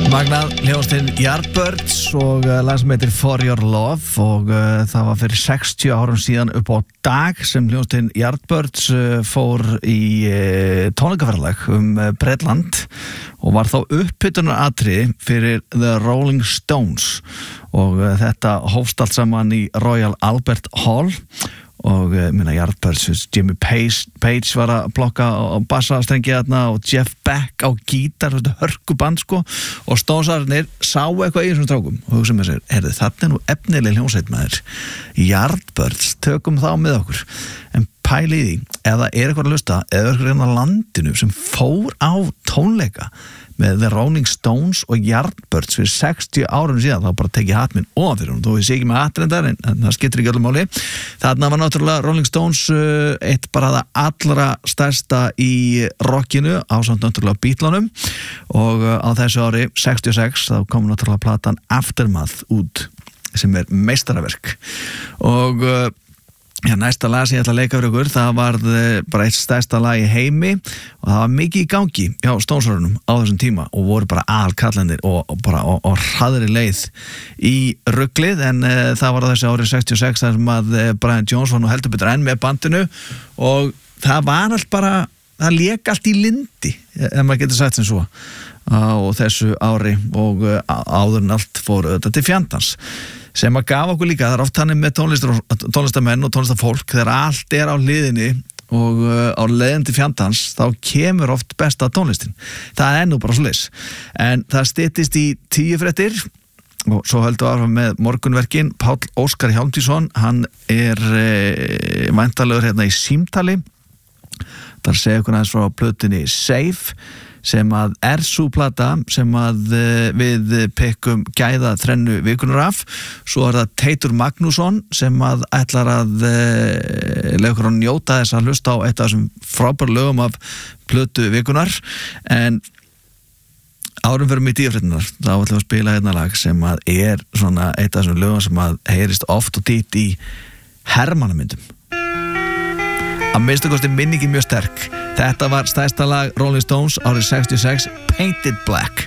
Magnað, hljóðastinn Yardbirds og lag sem heitir For Your Love og það var fyrir 60 árum síðan upp á dag sem hljóðastinn Yardbirds fór í tónleikaferðalag Bretland og var þá upphitunaratri fyrir The Rolling Stones og þetta hófst allt saman í Royal Albert Hall og minna Yardbirds, Jimmy Page var að blokka á bassastrengi þarna og Jeff Beck á gítar, hörkuband sko og Stonesarnir sáu eitthvað í þessum strákum og hugsaðu með sér, heyrðu, þarna nú efnileg hljómsveit maður, Yardbirds, tökum þá með okkur en pæli í því, eða eitthvað að hlusta eða eitthvað á landinu sem fór á tónleika með The Rolling Stones og Yardbirds fyrir 60 árum síðan, þá bara tekið hatt minn ofan fyrir hún, þó ég sé ekki með hattrendar en það skiptir ekki öllum máli. Þarna var náttúrulega Rolling Stones eitt bara það allra stærsta í rockinu ásamt náttúrulega Beatlunum og á þessu ári 66 þá kom náttúrulega platan Aftermath út sem meistaraverk og næsta lag sem ég ætla að leika fyrir ykkur það var bara eitt stærsta lag í heimi og það var mikið í gangi hjá Stonesarunum á þessum tíma og voru bara alkallendir og bara á hraðri leið í ruglið en það var þessi árið 66 þar sem að Brian Jones var nú heldur betur enn með bandinu og það var allt bara það lék allt í lindi ef maður getur sagt sem svo á þessu ári og áður en allt fór þetta til fjandans sem að gaf okkur líka, það oft þannig með tónlistamenn og tónlistafólk þegar allt á hliðinni og á leiðin til fjandans, þá kemur oft besta tónlistin. Það nú bara svoleiðis. En það styttist í 10 fréttir og svo höldum við áfram með morgunverkin. Páll Óskar Hjálmtýsson, hann væntanlegur hérna í símtali. Það segja okkur aðeins frá plötunni Safe sem að sú plata sem að við pekkum gæða þrennu vikunur af svo það Teitur Magnússon sem að ætlar að leyfa okkur að njóta þess að hlusta á eitt af þessum frábæru lögum af plötu vikunar en árum fyrir mig díafréttinar þá ætlum við að spila hérna lag sem að svona eitt af þessum lögum sem að heyrist oft og dýtt í hermannamyndum að minnstu kosti minningi mjög sterk. Þetta var stærsta lag Rolling Stones árið 66, Painted Black.